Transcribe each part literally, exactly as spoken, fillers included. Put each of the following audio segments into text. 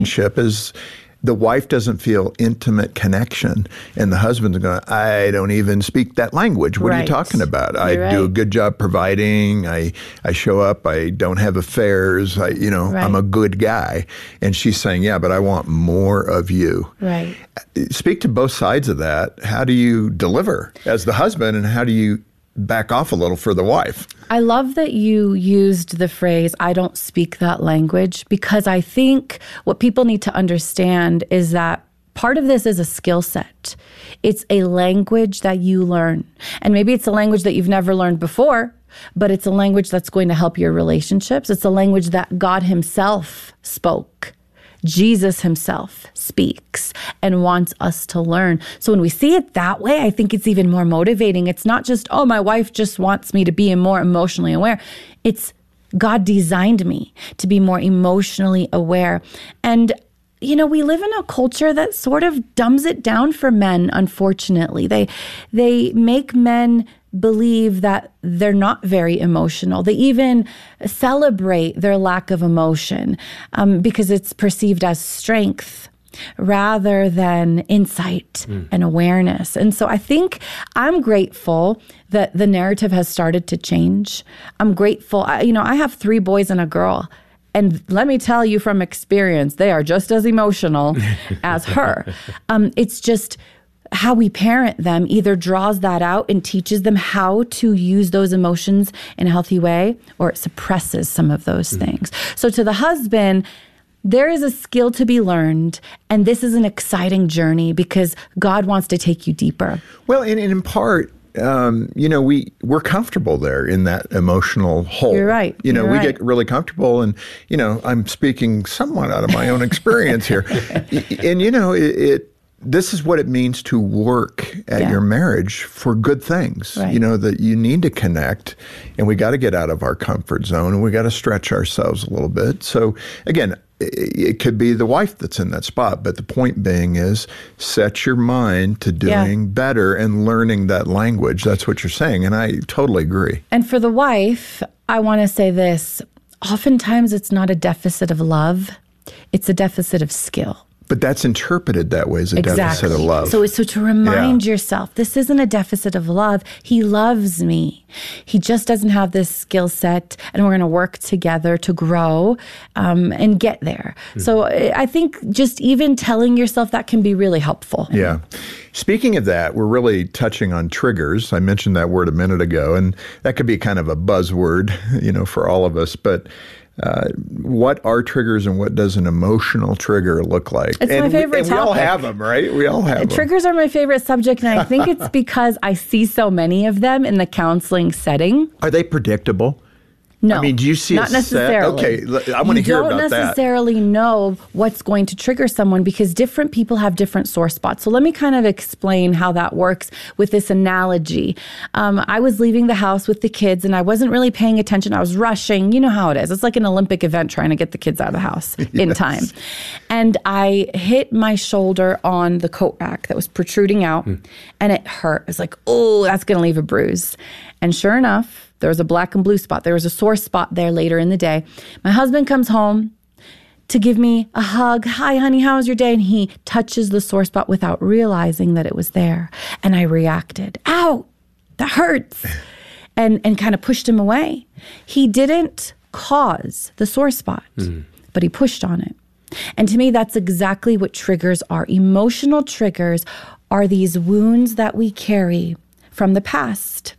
relationship is the wife doesn't feel intimate connection, and the husband's going, I don't even speak that language. What right. are you talking about? You're I right. do a good job providing. I, I show up. I don't have affairs. I, you know, right. I'm a good guy. And she's saying, yeah, but I want more of you. Right. Speak to both sides of that. How do you deliver as the husband, and how do you back off a little for the wife? I love that you used the phrase, I don't speak that language, because I think what people need to understand is that part of this is a skill set. It's a language that you learn. And maybe it's a language that you've never learned before, but it's a language that's going to help your relationships. It's a language that God himself spoke. Jesus himself speaks and wants us to learn. So when we see it that way, I think it's even more motivating. It's not just, oh, my wife just wants me to be more emotionally aware. It's God designed me to be more emotionally aware. And you know, we live in a culture that sort of dumbs it down for men, unfortunately. They they make men believe that they're not very emotional. They even celebrate their lack of emotion um, because it's perceived as strength rather than insight mm. and awareness. And so I think I'm grateful that the narrative has started to change. I'm grateful. I, you know, I have three boys and a girl. And let me tell you from experience, they are just as emotional as her. Um, it's just how we parent them either draws that out and teaches them how to use those emotions in a healthy way, or it suppresses some of those mm-hmm. things. So to the husband, there is a skill to be learned, and this is an exciting journey because God wants to take you deeper. Well, and, and in part, Um, you know, we, we're comfortable there in that emotional hole. You're right. You know, You're we right. get really comfortable, and, you know, I'm speaking somewhat out of my own experience here. And, you know, it, it this is what it means to work at yeah. your marriage for good things. Right. You know, that you need to connect, and we got to get out of our comfort zone, and we got to stretch ourselves a little bit. So again, it could be the wife that's in that spot, but the point being is set your mind to doing yeah. better and learning that language. That's what you're saying, and I totally agree. And for the wife, I want to say this. Oftentimes, it's not a deficit of love. It's a deficit of skill. But that's interpreted that way as a exactly. deficit of love. So, so to remind yeah. yourself, this isn't a deficit of love. He loves me. He just doesn't have this skill set, and we're going to work together to grow um, and get there. Mm-hmm. So I think just even telling yourself that can be really helpful. Yeah. Speaking of that, we're really touching on triggers. I mentioned that word a minute ago, and that could be kind of a buzzword, you know, for all of us. But Uh, what are triggers, and what does an emotional trigger look like? It's and my favorite we, and topic. we all have them, right? We all have them. Triggers are my favorite subject, and I think it's because I see so many of them in the counseling setting. Are they predictable? No, I mean, do you see not a necessarily. Set? Okay, I want to hear about that. You don't necessarily know what's going to trigger someone because different people have different sore spots. So let me kind of explain how that works with this analogy. Um, I was leaving the house with the kids, and I wasn't really paying attention. I was rushing. You know how it is. It's like an Olympic event trying to get the kids out of the house yes. in time. And I hit my shoulder on the coat rack that was protruding out, mm. and it hurt. It was like, oh, that's going to leave a bruise. And sure enough, there was a black and blue spot. There was a sore spot there later in the day. My husband comes home to give me a hug. Hi, honey, how was your day? And he touches the sore spot without realizing that it was there. And I reacted, ow, that hurts. And, and kind of pushed him away. He didn't cause the sore spot, mm. but he pushed on it. And to me, that's exactly what triggers are. Emotional triggers are these wounds that we carry from the past.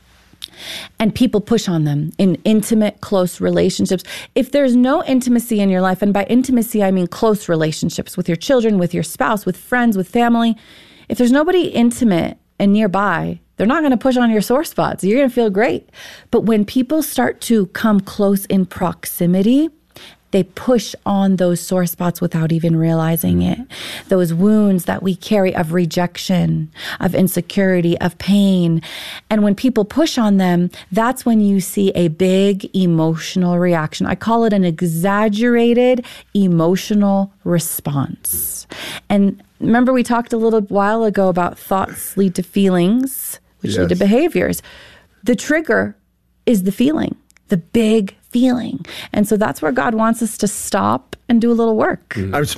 And people push on them in intimate, close relationships. If there's no intimacy in your life, and by intimacy, I mean close relationships with your children, with your spouse, with friends, with family. If there's nobody intimate and nearby, they're not going to push on your sore spots. You're going to feel great. But when people start to come close in proximity, they push on those sore spots without even realizing it. Those wounds that we carry of rejection, of insecurity, of pain. And when people push on them, that's when you see a big emotional reaction. I call it an exaggerated emotional response. And remember, we talked a little while ago about thoughts lead to feelings, which yes. lead to behaviors. The trigger is the feeling. the big feeling. And so that's where God wants us to stop and do a little work. I was